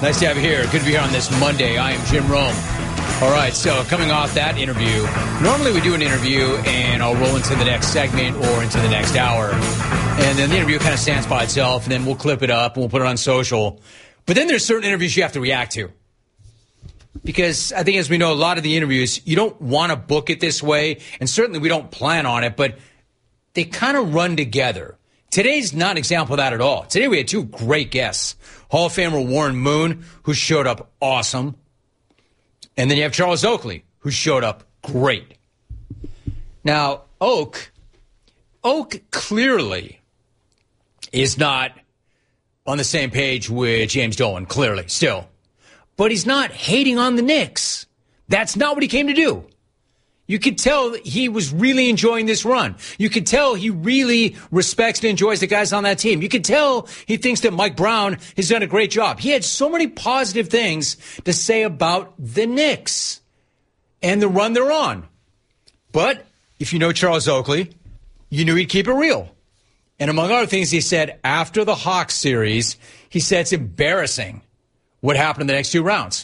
Nice to have you here. Good to be here on this Monday. I am Jim Rome. All right, so coming off that interview, normally we do an interview and I'll roll into the next segment or into the next hour. And then the interview kind of stands by itself, and then we'll clip it up and we'll put it on social. But then there's certain interviews you have to react to. Because I think, as we know, a lot of the interviews, you don't want to book it this way, and certainly we don't plan on it, but they kind of run together. Today's not an example of that at all. Today we had two great guests. Hall of Famer Warren Moon, who showed up awesome. And then you have Charles Oakley, who showed up great. Now, Oak clearly is not on the same page with James Dolan, clearly, still. But he's not hating on the Knicks. That's not what he came to do. You could tell he was really enjoying this run. You could tell he really respects and enjoys the guys on that team. You could tell he thinks that Mike Brown has done a great job. He had so many positive things to say about the Knicks and the run they're on. But if you know Charles Oakley, you knew he'd keep it real. And among other things, he said after the Hawks series, he said it's embarrassing what happened in the next two rounds.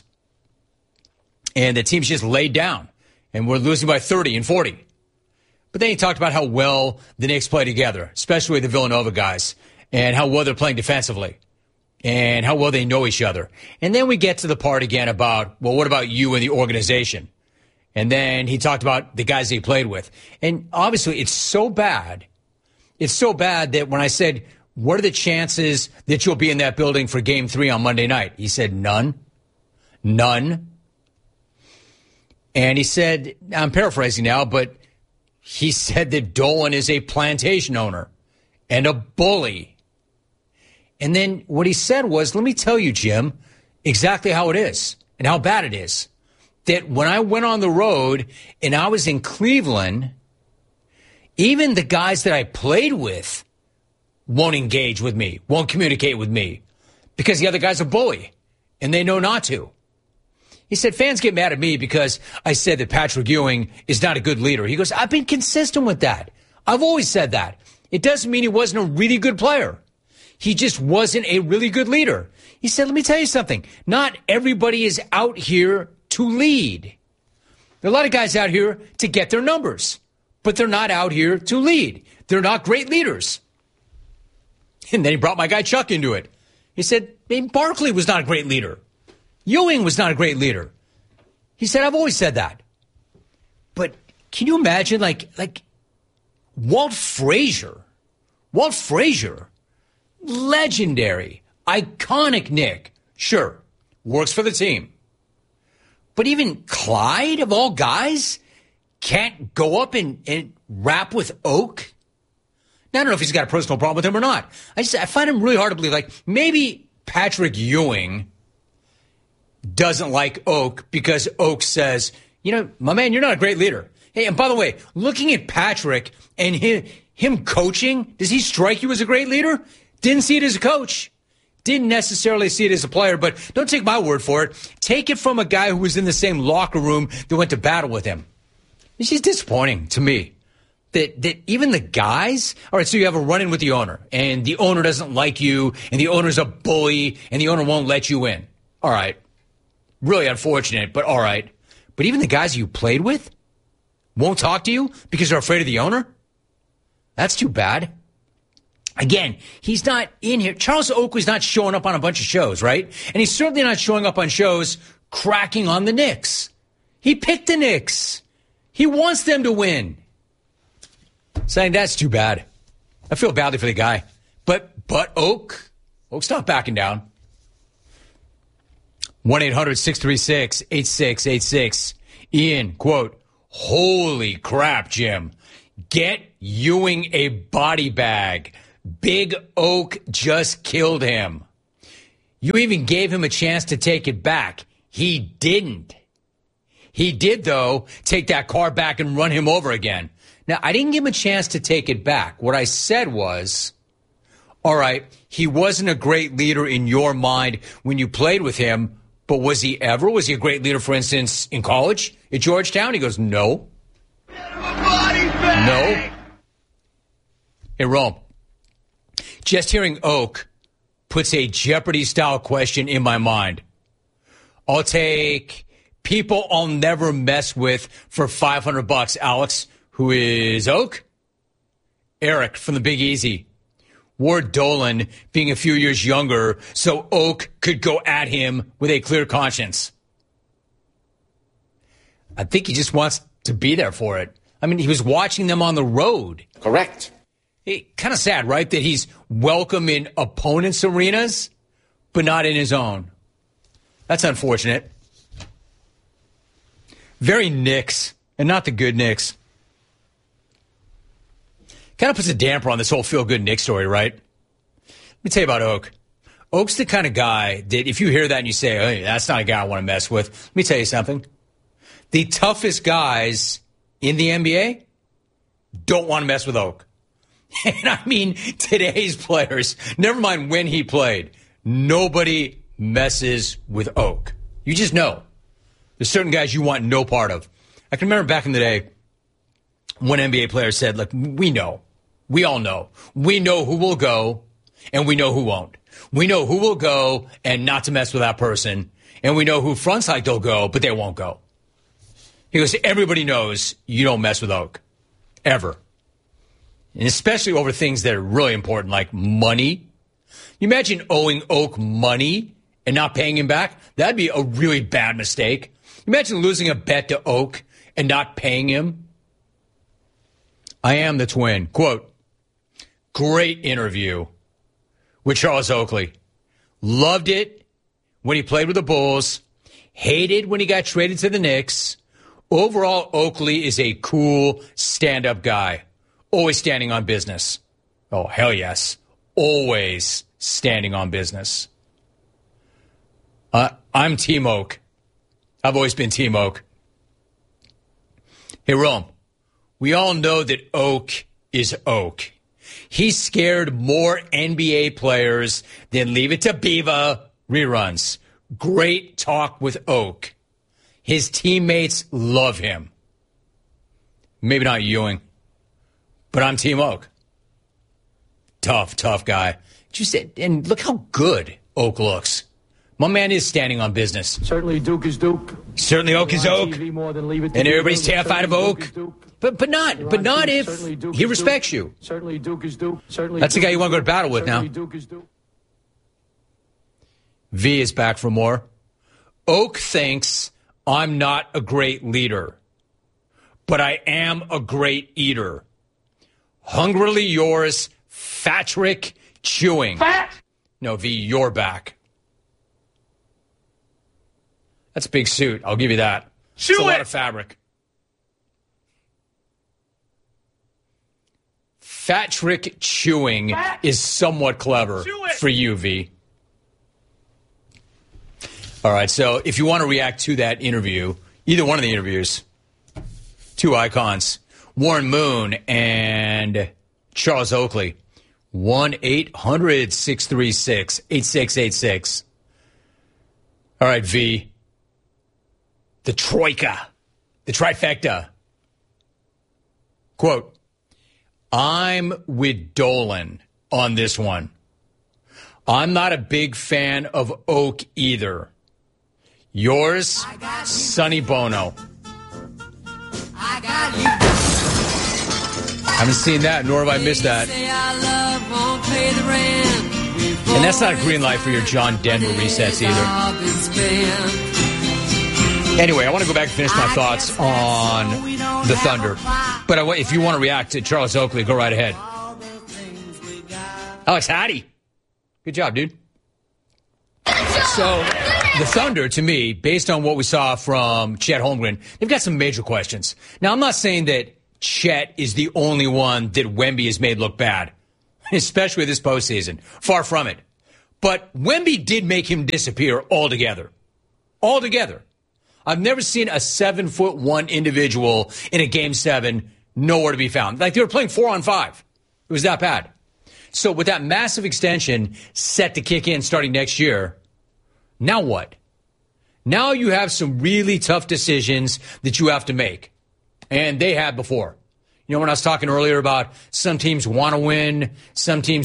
And the team's just laid down. And we're losing by 30 and 40. But then he talked about how well the Knicks play together, especially the Villanova guys, and how well they're playing defensively, and how well they know each other. And then we get to the part again about, well, what about you and the organization? And then he talked about the guys that he played with. And obviously, it's so bad. It's so bad that when I said, what are the chances that you'll be in that building for Game 3 on Monday night? He said, none. None. And he said, I'm paraphrasing now, but he said that Dolan is a plantation owner and a bully. And then what he said was, let me tell you, Jim, exactly how it is and how bad it is. That when I went on the road and I was in Cleveland, even the guys that I played with won't engage with me, won't communicate with me, because the other guy's a bully and they know not to. He said, fans get mad at me because I said that Patrick Ewing is not a good leader. He goes, I've been consistent with that. I've always said that. It doesn't mean he wasn't a really good player. He just wasn't a really good leader. He said, let me tell you something. Not everybody is out here to lead. There are a lot of guys out here to get their numbers, but they're not out here to lead. They're not great leaders. And then he brought my guy Chuck into it. He said, Barkley was not a great leader. Ewing was not a great leader. He said, I've always said that. But can you imagine, like Walt Frazier, legendary, iconic Knick, sure, works for the team. But even Clyde, of all guys, can't go up and rap with Oak? Now, I don't know if he's got a personal problem with him or not. I find him really hard to believe. Like, maybe Patrick Ewing doesn't like Oak because Oak says, you know, my man, you're not a great leader. Hey, and by the way, looking at Patrick and him coaching, does he strike you as a great leader? Didn't see it as a coach. Didn't necessarily see it as a player, but don't take my word for it. Take it from a guy who was in the same locker room that went to battle with him. It's just disappointing to me that even the guys, all right, so you have a run-in with the owner, and the owner doesn't like you, and the owner's a bully, and the owner won't let you in. All right. Really unfortunate, but all right. But even the guys you played with won't talk to you because they're afraid of the owner? That's too bad. Again, he's not in here. Charles Oakley's not showing up on a bunch of shows, right? And he's certainly not showing up on shows cracking on the Knicks. He picked the Knicks. He wants them to win. Saying that's too bad. I feel badly for the guy. But Oak's not backing down. 1-800-636-8686. Ian, quote, holy crap, Jim. Get Ewing a body bag. Big Oak just killed him. You even gave him a chance to take it back. He didn't. He did, though, take that car back and run him over again. Now, I didn't give him a chance to take it back. What I said was, all right, he wasn't a great leader in your mind when you played with him, but was he ever? Was he a great leader, for instance, in college at Georgetown? He goes, no. No. Hey, Rome, just hearing Oak puts a Jeopardy-style question in my mind. I'll take people I'll never mess with for $500, Alex, who is Oak. Eric from the Big Easy. Ward Dolan being a few years younger so Oak could go at him with a clear conscience. I think he just wants to be there for it. I mean, he was watching them on the road. Correct. Kind of sad, right, that he's welcome in opponents' arenas, but not in his own. That's unfortunate. Very Knicks, and not the good Knicks. Kind of puts a damper on this whole feel-good Knicks story, right? Let me tell you about Oak. Oak's the kind of guy that if you hear that and you say, hey, that's not a guy I want to mess with, let me tell you something. The toughest guys in the NBA don't want to mess with Oak. And I mean, today's players, never mind when he played, nobody messes with Oak. You just know. There's certain guys you want no part of. I can remember back in the day when NBA players said, look, we know. We all know. We know who will go and we know who won't. We know who will go and not to mess with that person. And we know who fronts like they'll go, but they won't go. He goes, everybody knows you don't mess with Oak. Ever. And especially over things that are really important, like money. You imagine owing Oak money and not paying him back? That'd be a really bad mistake. Imagine losing a bet to Oak and not paying him. I am the twin. Quote, great interview with Charles Oakley. Loved it when he played with the Bulls. Hated when he got traded to the Knicks. Overall, Oakley is a cool stand-up guy. Always standing on business. Oh, hell yes. Always standing on business. I'm Team Oak. I've always been Team Oak. Hey, Rome, we all know that Oak is Oak. He scared more NBA players than Leave It to Beaver reruns. Great talk with Oak. His teammates love him. Maybe not Ewing, but I'm Team Oak. Tough guy. And look how good Oak looks. My man is standing on business. Certainly Duke is Duke. Certainly Oak is Oak. And everybody's terrified of Oak. But not if he respects you. Certainly Duke is Duke. That's the guy you want to go to battle with now. V is back for more. Oak thinks I'm not a great leader, but I am a great eater. Hungrily yours, Patrick Chewing. Fat? No, V, you're back. That's a big suit. I'll give you that. It's a lot of fabric. Patrick Chewing is somewhat clever for you, V. All right, so if you want to react to that interview, either one of the interviews, two icons, Warren Moon and Charles Oakley, 1-800-636-8686. All right, V. The troika, the trifecta. Quote, I'm with Dolan on this one. I'm not a big fan of Oak either. Yours, Sonny Bono. Haven't seen that, nor have I missed that. And that's not a green light for your John Denver resets either. Anyway, I want to go back and finish my thoughts on the Thunder. But if you want to react to Charles Oakley, go right ahead. Alex Hattie. Good job, dude. So, the Thunder, to me, based on what we saw from Chet Holmgren, they've got some major questions. Now, I'm not saying that Chet is the only one that Wemby has made look bad, especially this postseason. Far from it. But Wemby did make him disappear altogether. Altogether. I've never seen a 7'1" individual in a Game 7 nowhere to be found. Like they were playing 4-on-5. It was that bad. So with that massive extension set to kick in starting next year, now what? Now you have some really tough decisions that you have to make. And they had before. You know, when I was talking earlier about some teams want to win, some teams